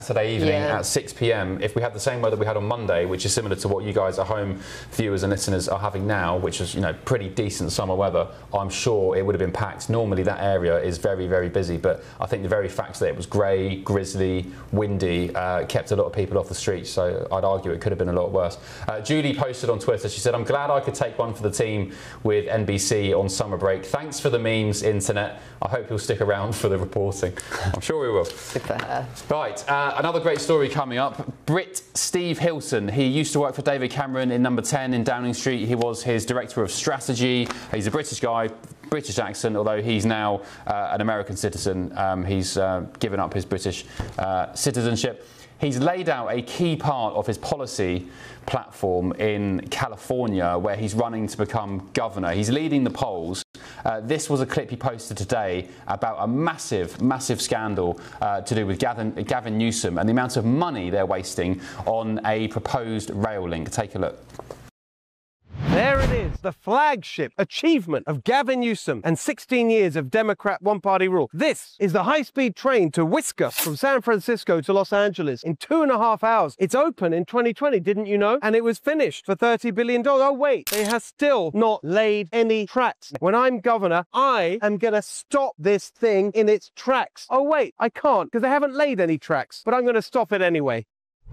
Saturday evening at 6 p.m, if we had the same weather we had on Monday, which is similar to what you guys at home, viewers and listeners, are having now, which is, you know, pretty decent summer weather, I'm sure it would have been packed. Normally that area is very, very busy, but I think the very fact that it was grey, grizzly, windy, kept a lot of people off the streets, so I'd argue it could have been a lot worse. Julie posted on Twitter, she said, "I'm glad I could take one for the team with NBC on summer break. Thanks for the memes, internet. I hope you'll stick around for the reporting." I'm sure we will. Good for her. Right, another great story coming up. Brit Steve Hilton. He used to work for David Cameron in Number 10 in Downing Street. He was his director of strategy. He's a British guy, British accent, although he's now an American citizen. He's given up his British citizenship. He's laid out a key part of his policy platform in California, where he's running to become governor. He's leading the polls. This was a clip he posted today about a massive, massive scandal to do with Gavin Newsom and the amount of money they're wasting on a proposed rail link. Take a look. There it is, the flagship achievement of Gavin Newsom and 16 years of Democrat one-party rule. This is the high-speed train to whisk us from San Francisco to Los Angeles in 2.5 hours. It's open in 2020, didn't you know? And it was finished for $30 billion. Oh, wait, they have still not laid any tracks. When I'm governor, I am going to stop this thing in its tracks. Oh, wait, I can't because they haven't laid any tracks, but I'm going to stop it anyway.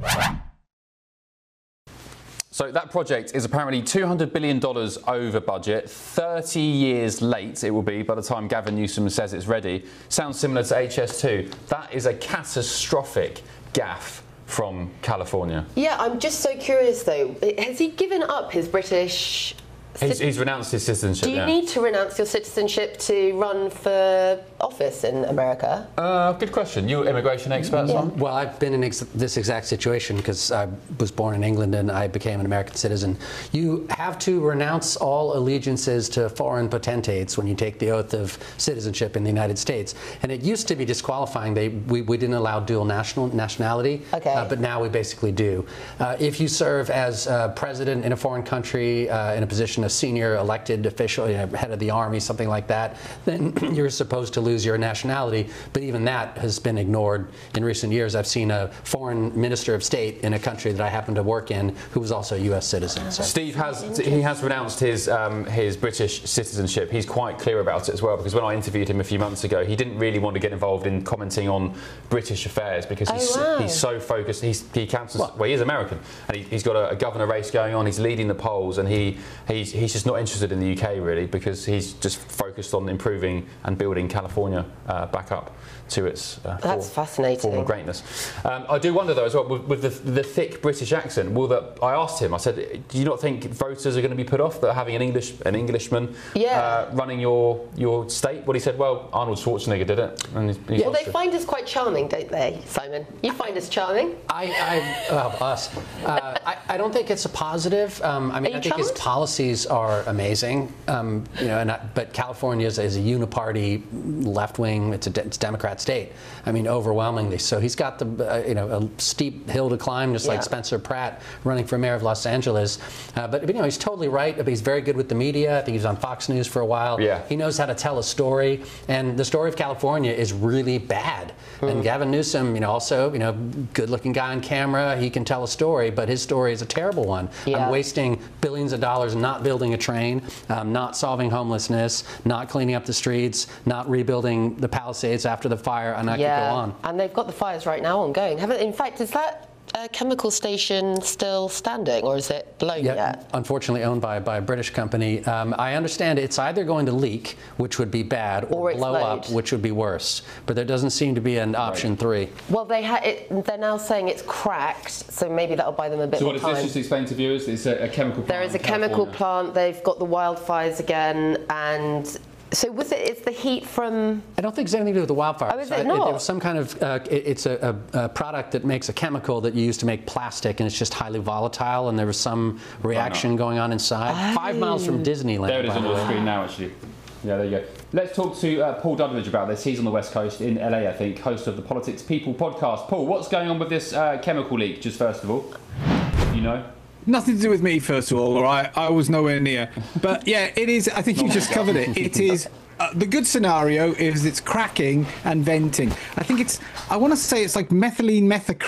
So that project is apparently $200 billion over budget, 30 years late it will be by the time Gavin Newsom says it's ready. Sounds similar to HS2. That is a catastrophic gaffe from California. Yeah, I'm just so curious though. Has he given up his British... He's renounced his citizenship. Do you need to renounce your citizenship to run for office in America? Good question. You immigration expert, Simon? Well, I've been in this exact situation because I was born in England and I became an American citizen. You have to renounce all allegiances to foreign potentates when you take the oath of citizenship in the United States. And it used to be disqualifying. We didn't allow dual nationality, but now we basically do. If you serve as president in a foreign country in a position of senior elected official, head of the army, something like that, then you're supposed to lose your nationality. But even that has been ignored in recent years. I've seen a foreign minister of state in a country that I happen to work in who was also a U.S. citizen. So. Steve has renounced his British citizenship. He's quite clear about it as well, because when I interviewed him a few months ago, he didn't really want to get involved in commenting on British affairs because he's so focused. He counts as, well, he is American, and he's got a governor race going on. He's leading the polls, and he's just not interested in the UK really, because he's just focused on improving and building California back up to its former greatness. I do wonder though as well, with the thick British accent, I asked him, I said, do you not think voters are going to be put off that having an Englishman running your state? Well, he said, well, Arnold Schwarzenegger did it. And well, they find us quite charming, don't they, Simon? You find us charming? Us. I don't think it's a positive. I mean, I think his policies are amazing, but California is a uniparty left-wing, it's Democrat state. I mean, overwhelmingly. So he's got a steep hill to climb, just like Spencer Pratt running for mayor of Los Angeles. But he's totally right. He's very good with the media. I think he was on Fox News for a while. Yeah. He knows how to tell a story, and the story of California is really bad. And Gavin Newsom, also, good-looking guy on camera. He can tell a story, but his story is a terrible one. I'm wasting billions of dollars not building a train, not solving homelessness, not cleaning up the streets, not rebuilding the Palisades after the fire, and I could go on. And they've got the fires right now ongoing. In fact, is that chemical station still standing, or is it blown yet? Unfortunately owned by a British company. I understand it's either going to leak, which would be bad, or blow up, which would be worse. But there doesn't seem to be an option 3. Well, they're now saying it's cracked, so maybe that'll buy them a bit more time. So what is this? Just explain to viewers. It's a chemical plant. There is a chemical plant. They've got the wildfires again, and so it's the heat from... I don't think it's anything to do with the wildfires. Oh, is it not? There was some kind of... it's a product that makes a chemical that you use to make plastic, and it's just highly volatile, and there was some reaction going on inside. 5 miles from Disneyland. There it is on the screen now, actually. Yeah, there you go. Let's talk to Paul Dudledge about this. He's on the West Coast in LA, I think, host of the Politics People podcast. Paul, what's going on with this chemical leak, just first of all? You know? Nothing to do with me, first of all right? I was nowhere near. But yeah, it is, I think you just covered it. It is the good scenario is it's cracking and venting. I think I want to say it's like methylene methacrylate.